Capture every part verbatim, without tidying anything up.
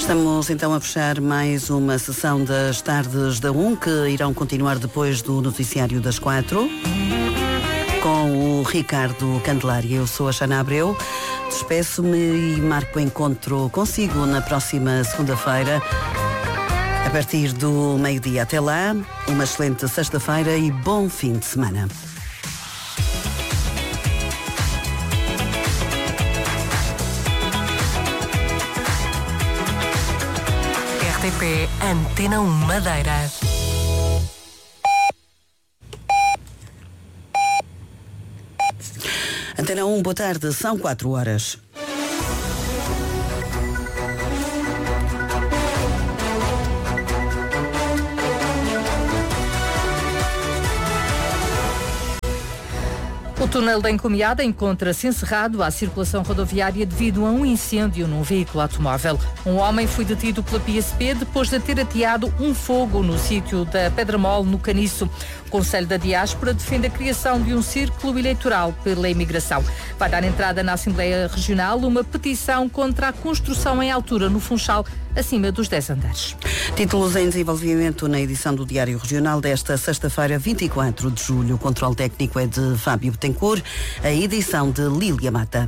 Estamos então a fechar mais uma sessão das tardes da um, que irão continuar depois do noticiário das quatro, com o Ricardo Candelária. Eu sou a Xana Abreu, despeço-me e marco o encontro consigo na próxima segunda-feira, a partir do meio-dia. Até lá, uma excelente sexta-feira e bom fim de semana. R T P Antena um Madeira. Antena um, boa tarde, são quatro horas. O túnel da Encomiada encontra-se encerrado à circulação rodoviária devido a um incêndio num veículo automóvel. Um homem foi detido pela P S P depois de ter ateado um fogo no sítio da Pedra Mole, no Caniço. O Conselho da Diáspora defende a criação de um círculo eleitoral pela imigração. Vai dar entrada na Assembleia Regional uma petição contra a construção em altura no Funchal, acima dos dez andares. Títulos em desenvolvimento na edição do Diário Regional desta sexta-feira, vinte e quatro de julho. O controle técnico é de Fábio Betancourt, a edição de Lília Mata.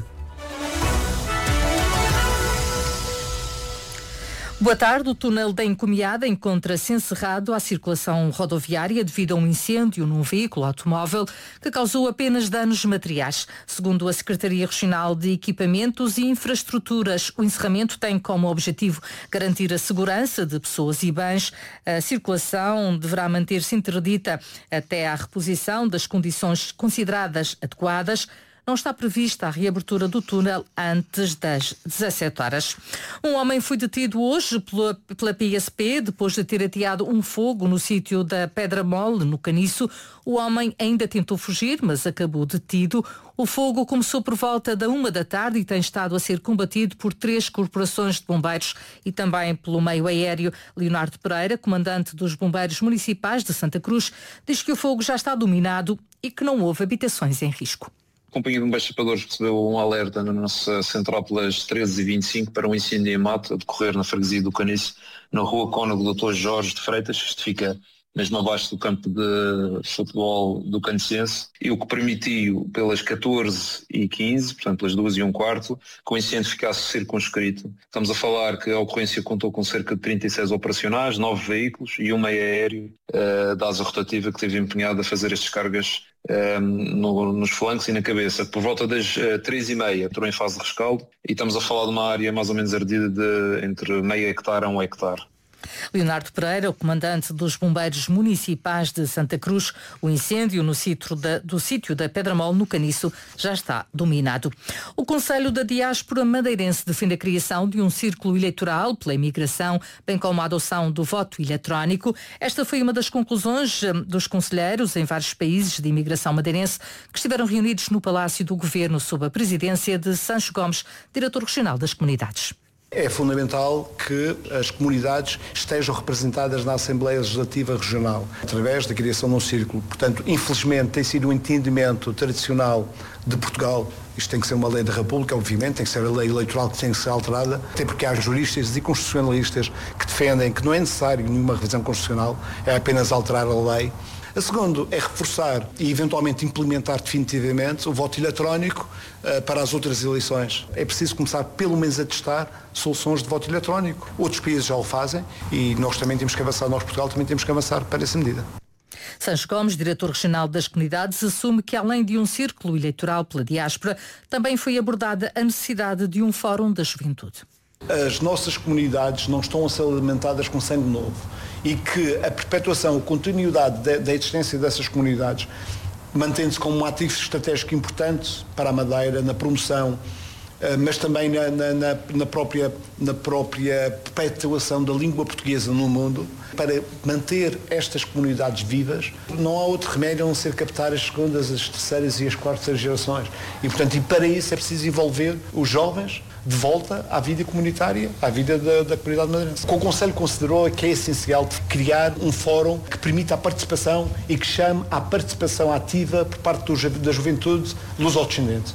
Boa tarde. O túnel da Encomiada encontra-se encerrado à circulação rodoviária devido a um incêndio num veículo automóvel que causou apenas danos materiais. Segundo a Secretaria Regional de Equipamentos e Infraestruturas, o encerramento tem como objetivo garantir a segurança de pessoas e bens. A circulação deverá manter-se interdita até à reposição das condições consideradas adequadas. Não está prevista a reabertura do túnel antes das dezassete horas. Um homem foi detido hoje pela, pela P S P depois de ter ateado um fogo no sítio da Pedra Mole, no Caniço. O homem ainda tentou fugir, mas acabou detido. O fogo começou por volta da uma da tarde e tem estado a ser combatido por três corporações de bombeiros e também pelo meio aéreo. Leonardo Pereira, comandante dos bombeiros municipais de Santa Cruz, diz que o fogo já está dominado e que não houve habitações em risco. A Companhia de Bombeiros Sapadores recebeu um alerta na nossa central pelas treze e vinte e cinco para um incêndio em mato a decorrer na freguesia do Caniço, na rua Cônego doutor Jorge de Freitas, isto fica mesmo abaixo do campo de futebol do Canicense, e o que permitiu pelas catorze e quinze, portanto pelas duas e um quarto, que o incêndio ficasse circunscrito. Estamos a falar que a ocorrência contou com cerca de trinta e seis operacionais, nove veículos e um meio aéreo uh, da asa rotativa que esteve empenhado a fazer as descargas um, no, nos flancos e na cabeça. Por volta das uh, três e meia entrou em fase de rescaldo e estamos a falar de uma área mais ou menos ardida de entre meio hectare a um hectare. Leonardo Pereira, o comandante dos bombeiros municipais de Santa Cruz, o incêndio no sítio da, do sítio da Pedra Mole, no Caniço, já está dominado. O Conselho da Diáspora Madeirense defende a criação de um círculo eleitoral pela imigração, bem como a adoção do voto eletrónico. Esta foi uma das conclusões dos conselheiros em vários países de imigração madeirense que estiveram reunidos no Palácio do Governo sob a presidência de Sancho Gomes, diretor regional das comunidades. É fundamental que as comunidades estejam representadas na Assembleia Legislativa Regional, através da criação de um círculo. Portanto, infelizmente, tem sido um entendimento tradicional de Portugal. Isto tem que ser uma lei da República, obviamente, tem que ser a lei eleitoral que tem que ser alterada, até porque há juristas e constitucionalistas que defendem que não é necessário nenhuma revisão constitucional, é apenas alterar a lei. A segunda é reforçar e eventualmente implementar definitivamente o voto eletrónico uh, para as outras eleições. É preciso começar pelo menos a testar soluções de voto eletrónico. Outros países já o fazem e nós também temos que avançar, nós Portugal também temos que avançar para essa medida. Sancho Gomes, diretor regional das comunidades, assume que além de um círculo eleitoral pela diáspora, também foi abordada a necessidade de um fórum da juventude. As nossas comunidades não estão a ser alimentadas com sangue novo e que a perpetuação, a continuidade da, da existência dessas comunidades mantém-se como um ativo estratégico importante para a Madeira, na promoção, mas também na, na, na, própria, na própria perpetuação da língua portuguesa no mundo. Para manter estas comunidades vivas, não há outro remédio a não ser captar as segundas, as terceiras e as quartas gerações. E, portanto, e para isso é preciso envolver os jovens de volta à vida comunitária, à vida da, da comunidade madeirense. O Conselho considerou que é essencial criar um fórum que permita a participação e que chame à participação ativa por parte do, da juventude luso-descendente.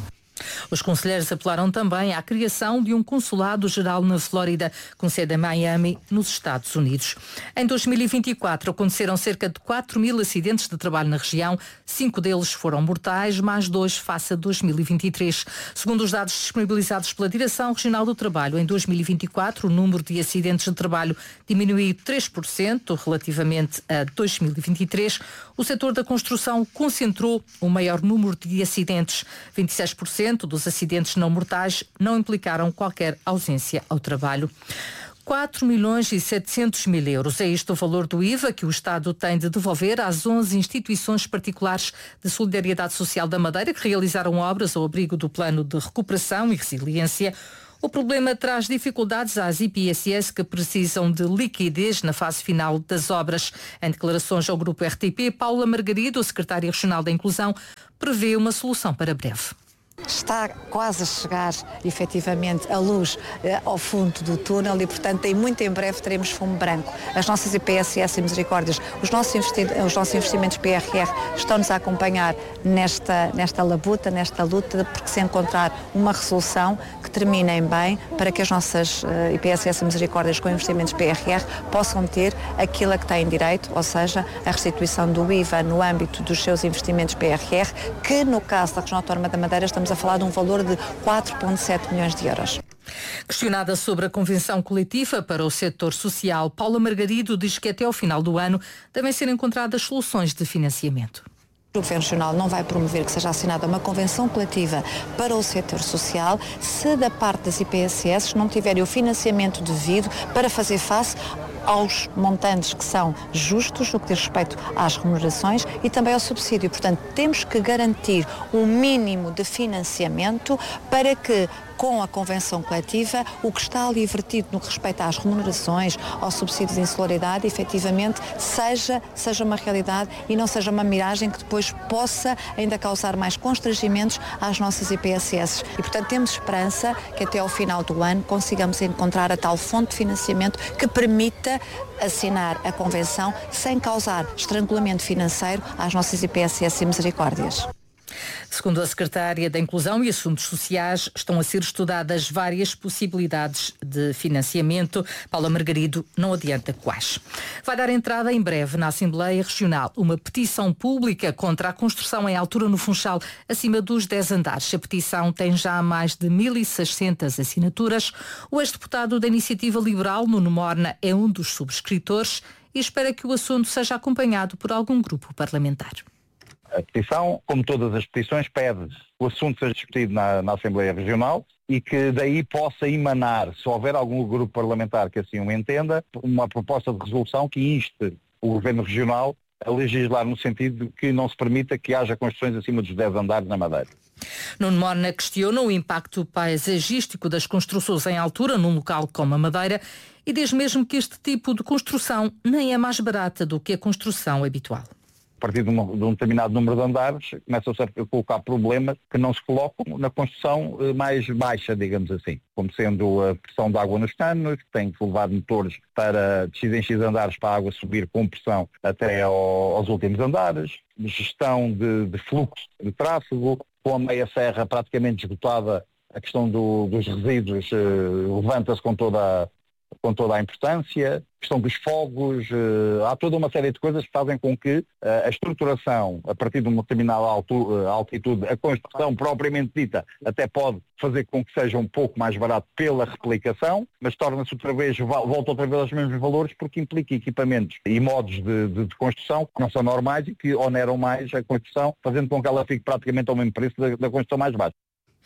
Os conselheiros apelaram também à criação de um consulado-geral na Flórida, com sede em Miami, nos Estados Unidos. Em dois mil e vinte e quatro aconteceram cerca de quatro mil acidentes de trabalho na região, cinco deles foram mortais, mais dois face a dois mil e vinte e três. Segundo os dados disponibilizados pela Direção Regional do Trabalho, em dois mil e vinte e quatro o número de acidentes de trabalho diminuiu três por cento relativamente a dois mil e vinte e três. O setor da construção concentrou o maior número de acidentes, vinte e seis por cento dos acidentes não mortais não implicaram qualquer ausência ao trabalho. quatro milhões e setecentos mil euros. É este o valor do I V A que o Estado tem de devolver às onze instituições particulares de solidariedade social da Madeira que realizaram obras ao abrigo do Plano de Recuperação e Resiliência. O problema traz dificuldades às I P S S que precisam de liquidez na fase final das obras. Em declarações ao Grupo R T P, Paula Margarido, secretária regional da Inclusão, prevê uma solução para breve. Está quase a chegar, efetivamente, a luz eh, ao fundo do túnel e, portanto, em muito em breve teremos fumo branco. As nossas I P S S e Misericórdias, os nossos, investi- os nossos investimentos P R R estão-nos a acompanhar nesta, nesta labuta, nesta luta, porque se encontrar uma resolução que termine em bem para que as nossas eh, I P S S e Misericórdias com investimentos P R R possam ter aquilo a que têm direito, ou seja, a restituição do I V A no âmbito dos seus investimentos P R R, que no caso da Região Autónoma da Madeira estamos a falar de um valor de quatro vírgula sete milhões de euros. Questionada sobre a convenção coletiva para o setor social, Paula Margarido diz que até ao final do ano devem ser encontradas soluções de financiamento. O Governo Regional não vai promover que seja assinada uma convenção coletiva para o setor social se da parte das I P S S não tiverem o financiamento devido para fazer face aos montantes que são justos no que diz respeito às remunerações e também ao subsídio. Portanto, temos que garantir um mínimo de financiamento para que, com a convenção coletiva, o que está ali vertido no que respeita às remunerações, aos subsídios de insolaridade, efetivamente seja, seja uma realidade e não seja uma miragem que depois possa ainda causar mais constrangimentos às nossas I P S S. E, portanto, temos esperança que até ao final do ano consigamos encontrar a tal fonte de financiamento que permita assinar a convenção sem causar estrangulamento financeiro às nossas I P S S e Misericórdias. Segundo a secretária da Inclusão e Assuntos Sociais, estão a ser estudadas várias possibilidades de financiamento. Paula Margarido não adianta quais. Vai dar entrada em breve na Assembleia Regional uma petição pública contra a construção em altura no Funchal, acima dos dez andares. A petição tem já mais de mil e seiscentas assinaturas. O ex-deputado da Iniciativa Liberal, Nuno Morna, é um dos subscritores e espera que o assunto seja acompanhado por algum grupo parlamentar. A petição, como todas as petições, pede o assunto seja discutido na, na Assembleia Regional e que daí possa emanar, se houver algum grupo parlamentar que assim o entenda, uma proposta de resolução que inste o Governo Regional a legislar no sentido de que não se permita que haja construções acima dos dez andares na Madeira. Nuno Morna questiona o impacto paisagístico das construções em altura num local como a Madeira e diz mesmo que este tipo de construção nem é mais barata do que a construção habitual. A partir de um, de um determinado número de andares, começam-se a colocar problemas que não se colocam na construção mais baixa, digamos assim, como sendo a pressão de água nos canos, que tem que levar motores para de X em X andares para a água subir com pressão até ao, aos últimos andares, gestão de, de fluxo de tráfego, com a meia serra praticamente esgotada, a questão do, dos resíduos eh, levanta-se com toda a com toda a importância, questão dos fogos, uh, há toda uma série de coisas que fazem com que uh, a estruturação, a partir de uma determinada altura, altitude, a construção propriamente dita, até pode fazer com que seja um pouco mais barato pela replicação, mas torna-se outra vez, volta outra vez aos mesmos valores, porque implica equipamentos e modos de, de, de construção que não são normais e que oneram mais a construção, fazendo com que ela fique praticamente ao mesmo preço da, da construção mais baixa.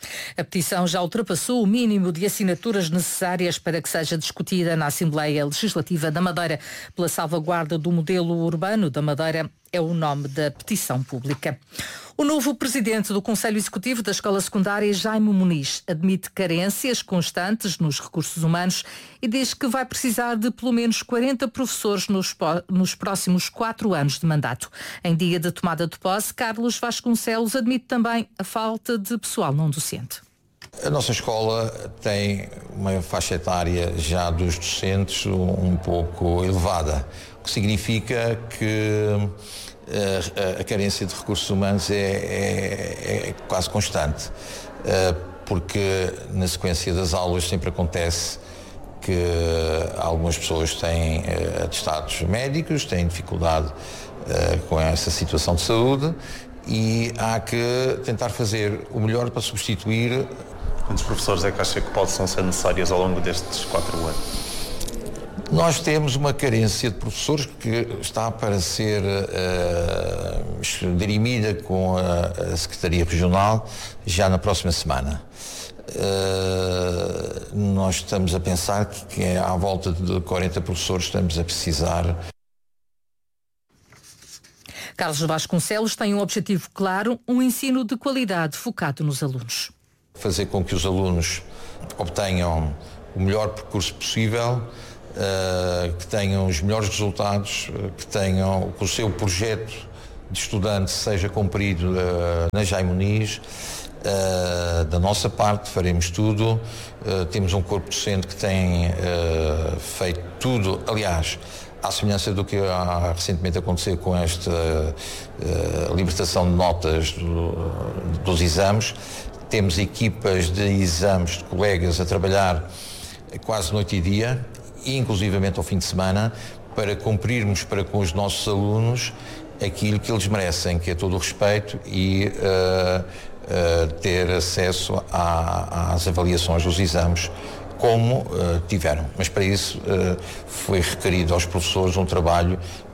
A petição já ultrapassou o mínimo de assinaturas necessárias para que seja discutida na Assembleia Legislativa da Madeira. Pela salvaguarda do modelo urbano da Madeira é o nome da petição pública. O novo presidente do Conselho Executivo da Escola Secundária, Jaime Muniz, admite carências constantes nos recursos humanos e diz que vai precisar de pelo menos quarenta professores nos, nos próximos quatro anos de mandato. Em dia de tomada de posse, Carlos Vasconcelos admite também a falta de pessoal não docente. A nossa escola tem uma faixa etária já dos docentes um pouco elevada. que significa que a, a carência de recursos humanos é, é, é quase constante, porque na sequência das aulas sempre acontece que algumas pessoas têm atestados médicos, têm dificuldade com essa situação de saúde e há que tentar fazer o melhor para substituir. Quantos professores é que acha que possam ser necessários ao longo destes quatro anos? Nós temos uma carência de professores que está para ser uh, dirimida com a, a Secretaria Regional já na próxima semana. Uh, nós estamos a pensar que, que é à volta de quarenta professores estamos a precisar. Carlos Vasconcelos tem um objetivo claro, um ensino de qualidade focado nos alunos. Fazer com que os alunos obtenham o melhor percurso possível, uh, que tenham os melhores resultados, uh, que tenham que o seu projeto de estudante seja cumprido uh, na Jaime Muniz. Uh, da nossa parte faremos tudo, uh, temos um corpo docente que tem uh, feito tudo, aliás, à semelhança do que há recentemente aconteceu com esta uh, libertação de notas do, dos exames. Temos equipas de exames de colegas a trabalhar quase noite e dia, inclusivamente ao fim de semana, para cumprirmos para com os nossos alunos aquilo que eles merecem, que é todo o respeito e uh, uh, ter acesso à, às avaliações dos exames como uh, tiveram. Mas para isso uh, foi requerido aos professores um trabalho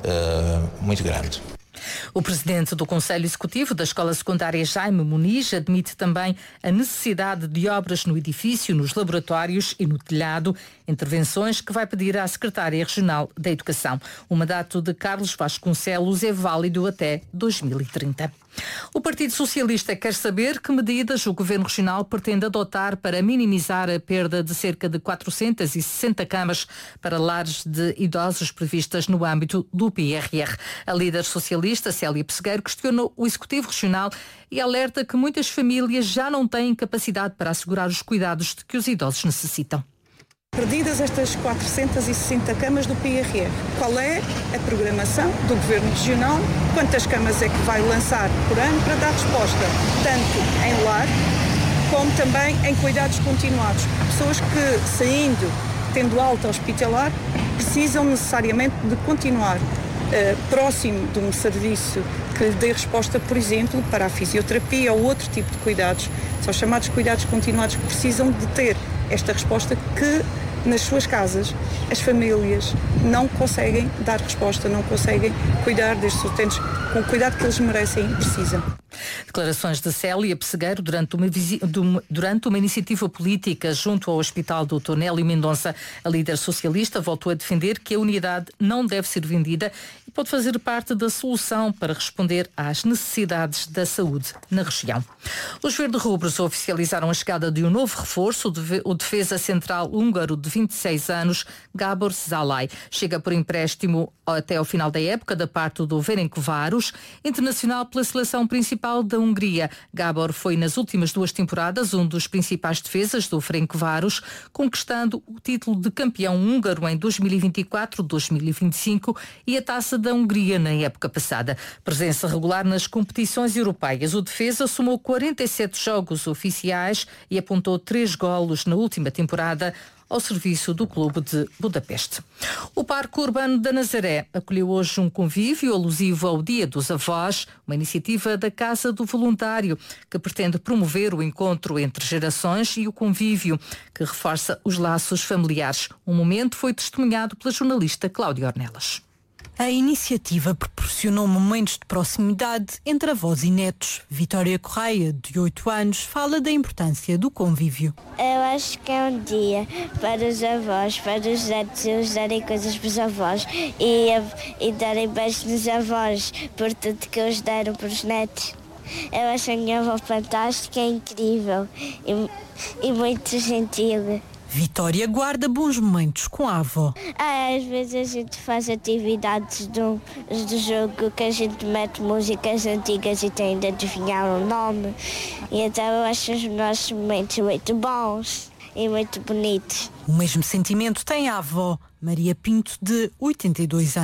uh, muito grande. O presidente do Conselho Executivo da Escola Secundária Jaime Muniz admite também a necessidade de obras no edifício, nos laboratórios e no telhado, intervenções que vai pedir à Secretária Regional da Educação. O mandato de Carlos Vasconcelos é válido até dois mil e trinta. O Partido Socialista quer saber que medidas o Governo Regional pretende adotar para minimizar a perda de cerca de quatrocentas e sessenta camas para lares de idosos previstas no âmbito do P R R. A líder socialista, Célia Pessegueiro, questionou o Executivo Regional e alerta que muitas famílias já não têm capacidade para assegurar os cuidados de que os idosos necessitam. Perdidas estas quatrocentas e sessenta camas do P R R, qual é a programação do Governo Regional? Quantas camas é que vai lançar por ano para dar resposta, tanto em lar, como também em cuidados continuados? Pessoas que, saindo, tendo alta hospitalar, precisam necessariamente de continuar uh, próximo de um serviço que lhe dê resposta, por exemplo, para a fisioterapia ou outro tipo de cuidados. São chamados cuidados continuados que precisam de ter esta resposta que nas suas casas as famílias não conseguem dar resposta, não conseguem cuidar destes utentes com o cuidado que eles merecem e precisam. Declarações de Célia Pessegueiro durante uma, durante uma iniciativa política junto ao Hospital do Tonélio Mendonça. A líder socialista voltou a defender que a unidade não deve ser vendida e pode fazer parte da solução para responder às necessidades da saúde na região. Os verde-rubros oficializaram a chegada de um novo reforço, o defesa central húngaro de vinte e seis anos, Gábor Szalai. Chega por empréstimo até ao final da época da parte do Ferencváros, internacional pela seleção principal da Hungria. Gábor foi nas últimas duas temporadas um dos principais defesas do Ferencváros, conquistando o título de campeão húngaro em dois mil e vinte e quatro, dois mil e vinte e cinco e a Taça da Hungria na época passada. Presença regular nas competições europeias. O defesa somou quarenta e sete jogos oficiais e apontou três golos na última temporada ao serviço do Clube de Budapeste. O Parque Urbano da Nazaré acolheu hoje um convívio alusivo ao Dia dos Avós, uma iniciativa da Casa do Voluntário, que pretende promover o encontro entre gerações e o convívio, que reforça os laços familiares. Um momento foi testemunhado pela jornalista Cláudia Ornelas. A iniciativa proporcionou momentos de proximidade entre avós e netos. Vitória Correia, de oito anos, fala da importância do convívio. Eu acho que é um dia para os avós, para os netos, eles darem coisas para os avós e, e darem beijos nos avós por tudo que eles deram para os netos. Eu acho a minha avó fantástica, é incrível e, e muito gentil. Vitória guarda bons momentos com a avó. Ah, às vezes a gente faz atividades do, do jogo que a gente mete músicas antigas e tem de adivinhar o nome. E então eu acho os nossos momentos muito bons e muito bonitos. O mesmo sentimento tem a avó, Maria Pinto, de oitenta e dois anos.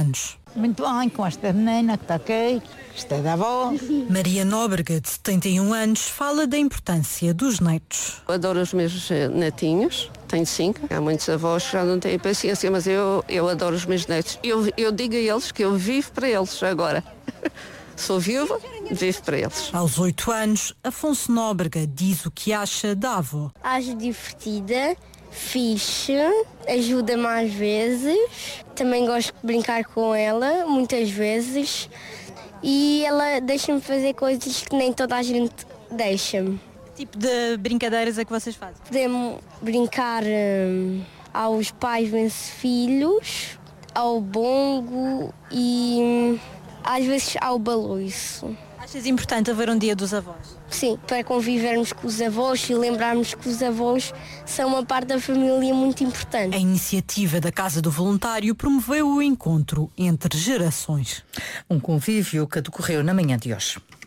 Muito bem, com esta menina que está aqui, esta é da avó. Maria Nóbrega, de setenta e um anos, fala da importância dos netos. Adoro os meus netinhos, tenho cinco. Há muitos avós que já não têm paciência, mas eu, eu adoro os meus netos. Eu, eu digo a eles que eu vivo para eles agora. Sou viúva, vivo para eles. Aos oito anos, Afonso Nóbrega diz o que acha da avó. Acho divertida, fixe, ajuda-me às vezes. Também gosto de brincar com ela, muitas vezes. E ela deixa-me fazer coisas que nem toda a gente deixa-me. Que tipo de brincadeiras é que vocês fazem? Podemos brincar hum, aos pais vence filhos, ao bongo e hum, às vezes ao baloiço. Achas importante haver um dia dos avós? Sim, para convivermos com os avós e lembrarmos que os avós são uma parte da família muito importante. A iniciativa da Casa do Voluntário promoveu o encontro entre gerações. Um convívio que decorreu na manhã de hoje.